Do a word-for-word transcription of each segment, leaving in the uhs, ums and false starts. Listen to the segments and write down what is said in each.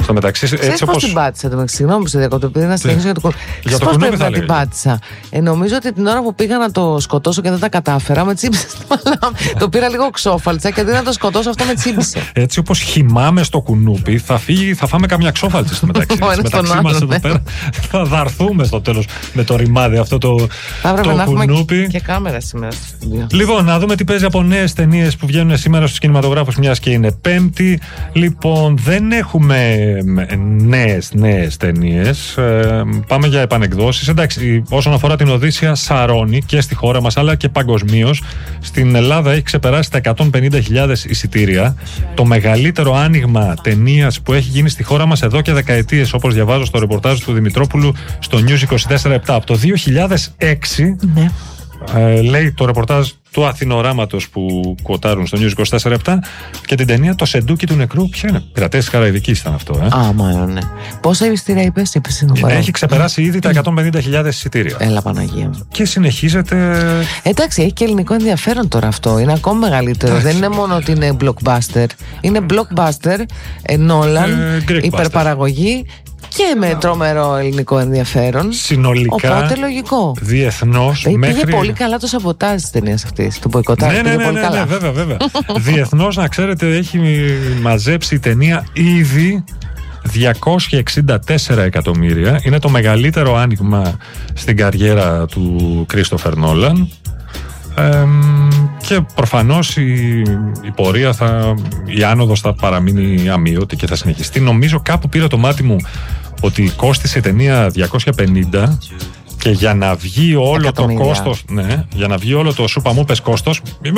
Στο μεταξύ, έτσι Ξέρεις όπως. Πώς την πάτησα το μεταξύ, συγγνώμη που σε διακόπτω, επειδή να στενήσω για το κουνούπι. Για το Πώς κουνούπι πρέπει θα να την λέγε. πάτησα. Ε, νομίζω ότι την ώρα που πήγα να το σκοτώσω και δεν τα κατάφερα, με τσίπησε στη μαλάμη. Το πήρα λίγο ξόφαλτσα και αντί να το σκοτώσω, αυτό με τσίπησε. Έτσι όπως χυμάμε στο κουνούπι, θα, φύγει, θα φάμε καμιά ξόφαλτση στο μεταξύ. Ο ένας μεταξύ τον μας άλλον, εδώ πέρα θα δαρθούμε στο τέλος με το ρημάδι αυτό το, Θα έπρεπε το να έχουμε κουνούπι. και κάμερα σήμερα στο στούντιο. Λοιπόν, να δούμε τι παίζει από νέες ταινίες που βγαίνουν σήμερα στους κινηματογράφους, μιας και είναι Πέμπτη. Λοιπόν, δεν έχουμε νέες, νέες ταινίες. Ε, πάμε για επανεκδόσεις. Εντάξει, όσον αφορά την Οδύσσεια, σαρώνει και στη χώρα μας αλλά και παγκοσμίως. Στην Ελλάδα έχει ξεπεράσει τα εκατόν πενήντα χιλιάδες εισιτήρια. Το μεγαλύτερο άνοιγμα ταινίας που έχει γίνει στη χώρα μας εδώ και δεκαετίες, όπως διαβάζω στο ρεπορτάζ του Δημητρόπουλου στο News είκοσι τέσσερα επτά. Από το δύο χιλιάδες έξι. Ναι. Ε, λέει το ρεπορτάζ του Αθηνοράματος που κουοτάρουν στο News είκοσι τέσσερα επτά και την ταινία Το Σεντούκι του Νεκρού. Ποια είναι? Πειρατές της Καραϊβικής ήταν αυτό. Ε? Α, μάλλον, ναι. Πόσα εισιτήρια είπες, είπες στην Ουγγαρία? Έχει ξεπεράσει ήδη τα εκατόν πενήντα χιλιάδες εισιτήρια. Έλα, Παναγία μου. Και συνεχίζεται. Εντάξει, έχει και ελληνικό ενδιαφέρον τώρα αυτό. Είναι ακόμα μεγαλύτερο. Εντάξει. Δεν είναι μόνο ότι είναι blockbuster. Είναι blockbuster, ε, Nolan, Ε, Greekbuster. υπερπαραγωγή και με τρομερό ελληνικό ενδιαφέρον. Συνολικά. Οπότε λογικό. Διεθνώς. Πήγε μέχρι... πολύ καλά το σαμποτάζ της ταινίας αυτής. Το μποϊκοτάζ Ναι, ναι, πήγε ναι, πολύ ναι, καλά. ναι, βέβαια, βέβαια. Διεθνώς, να ξέρετε, έχει μαζέψει η ταινία ήδη διακόσια εξήντα τέσσερα εκατομμύρια. Είναι το μεγαλύτερο άνοιγμα στην καριέρα του Κρίστοφερ Νόλαν. Ε, και προφανώς η, η πορεία θα, η άνοδος θα παραμείνει αμείωτη και θα συνεχιστεί. Νομίζω κάπου πήρε το μάτι μου ότι κόστισε η ταινία διακόσια πενήντα και για να βγει όλο εκατομμύρια. το κόστος, ναι, για να βγει όλο το σούπα μου πες κόστος.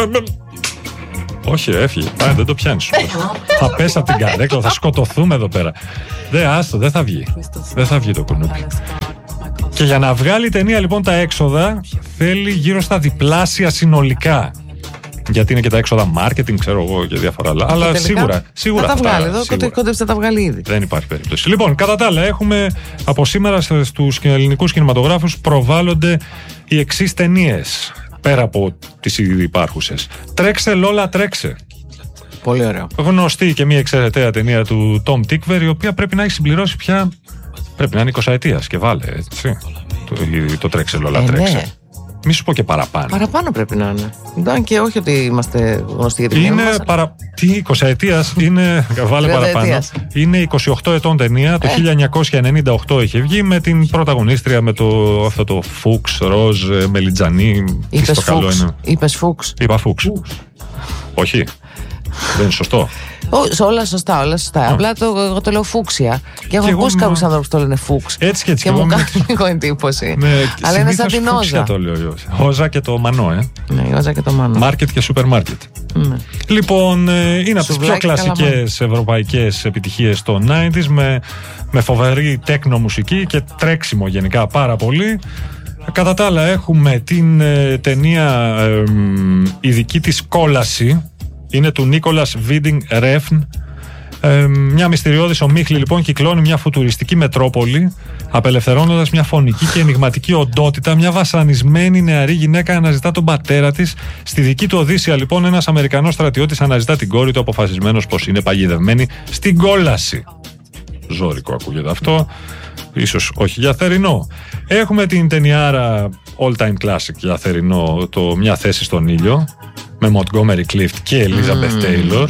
Όχι, έφυγε. Πάει, δεν το πιάνεις. Θα πέσει από την καρέκλα, θα σκοτωθούμε εδώ πέρα. Δεν, άστο, δεν θα βγει. Δεν θα βγει το κουνούπι. Και για να βγάλει η ταινία λοιπόν τα έξοδα, θέλει γύρω στα διπλάσια συνολικά. Γιατί είναι και τα έξοδα marketing, ξέρω εγώ, και διάφορα άλλα. Αλλά τελικά σίγουρα, σίγουρα θα τα αυτά, βγάλει εδώ, σίγουρα. κοντέψει να τα βγάλει ήδη. Δεν υπάρχει περίπτωση. Λοιπόν, κατά τα άλλα, έχουμε από σήμερα στους ελληνικούς κινηματογράφους προβάλλονται οι εξής ταινίες. Πέρα από τις ήδη υπάρχουσες. Τρέξε Λόλα Τρέξε. Πολύ ωραίο. Γνωστή και μια εξαιρεταία ταινία του Tom Tykwer, η οποία πρέπει να έχει συμπληρώσει πια. Πρέπει να είναι εικοσαετίας και βάλε, έτσι. Το, το Τρέξε Λόλα Ε, Τρέξε. ναι. Μη σου πω και παραπάνω. Παραπάνω πρέπει να είναι. Δεν και όχι ότι είμαστε γνωστοί για την Είναι ταινία μας. παρα... Τι εικοσαετίας είναι. Βάλε παραπάνω. τριανταετίας. Είναι είκοσι οκτώ ετών ταινία. Το Ε. χίλια εννιακόσια ενενήντα οκτώ είχε βγει με την πρωταγωνίστρια με το, αυτό το Φούξ, Ροζ, Μελιτζανή. Τι Είπες στο καλό Φούξ. είναι. Είπες Φούξ. Είπα Φούξ. Όχι. Δεν είναι σωστό. Ω, όλα σωστά, όλα σωστά. Απλά το, εγώ το λέω φούξια. Και έχω Και εγώ ακούσει μα- κάποιους άνθρωπους που το λένε Φούξ. Έτσι και έτσι. Και εγώ μου με- κάνει λίγο εντύπωση. Ναι, Αλλά είναι σαν συνήθως την Φούξια Όζα. το λέω εγώ. Όζα και το Μανό, ε. Ναι, η Όζα και το Μάνο. Μάρκετ και σούπερ μάρκετ. Ναι. Λοιπόν, ε, είναι από τις πιο Σουβλάκι κλασικές ευρωπαϊκές επιτυχίες των ενενήντα με, με φοβερή τέκνο μουσική και τρέξιμο γενικά πάρα πολύ. Κατά τα άλλα έχουμε την ε, ταινία ε, η δική της κόλαση. Είναι του Νίκολας Βίντινγκ Ρέφν. Ε, μια μυστηριώδης ομίχλη λοιπόν κυκλώνει μια φουτουριστική μετρόπολη, απελευθερώνοντας μια φωνική και ενιγματική οντότητα. Μια βασανισμένη νεαρή γυναίκα αναζητά τον πατέρα της. Στη δική του Οδύσσεια λοιπόν ένας Αμερικανός στρατιώτης αναζητά την κόρη του, αποφασισμένος πως είναι παγιδευμένη στην κόλαση. Ζώρικο ακούγεται αυτό. Ίσως όχι για θερινό. Έχουμε την ταινιάρα all time classic για θερινό, το Μια θέση στον ήλιο, με Montgomery Clift και Elizabeth Taylor.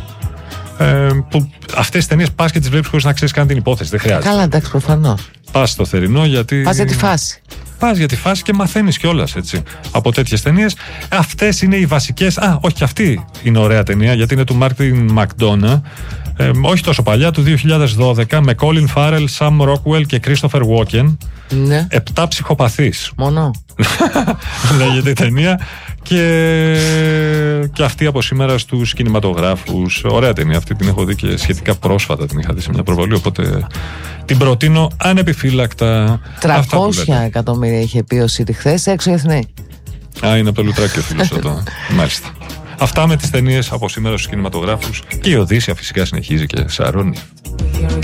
Ε, που αυτές τις ταινίες πας και τις βλέπεις χωρίς να ξέρεις καν την υπόθεση. Δεν χρειάζεται. Καλά, εντάξει, προφανώς. Πας στο θερινό γιατί. Πας για τη φάση. Πας για τη φάση και μαθαίνεις κιόλας, έτσι. Από τέτοιες ταινίες. Αυτές είναι οι βασικές. Α, όχι, και αυτή είναι ωραία ταινία γιατί είναι του Μάρτιν Μακντόνα. Ε, όχι τόσο παλιά, του δύο χιλιάδες δώδεκα, με Colin Farrell, Sam Rockwell και Christopher Walken. Ναι. Επτά ψυχοπαθείς. Μόνο. Λέγεται η ταινία. Και, και αυτή από σήμερα στους κινηματογράφους. Ωραία ταινία αυτή, την έχω δει και σχετικά πρόσφατα την είχα δει σε μια προβολή, οπότε την προτείνω ανεπιφύλακτα. τριακόσια εκατομμύρια είχε πει ο City χθες, έξω οι Εθνοί. Α, είναι από το Λουτράκι ο φίλος εδώ. Μάλιστα. Αυτά με τις ταινίες από σήμερα στους κινηματογράφους. Και η Οδύσσεια φυσικά συνεχίζει και σαρώνει.